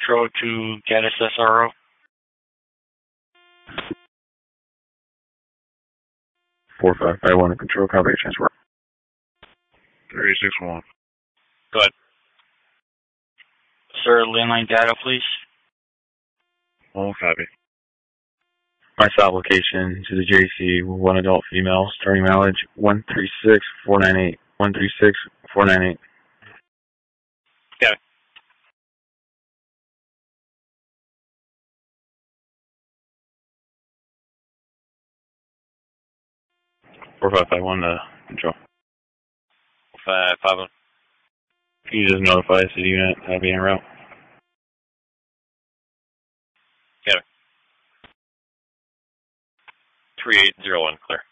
Control to Gaddis SRO. 4551 to Control, copy transfer. 361. Go ahead. Sir, landline data, please. All copy. My stop location to the JC, one adult female, starting mileage 136498. 136498. Got it. Four five five one to Control. 551. Can you just notify us the unit that'll be en route? Got it. 3801, clear.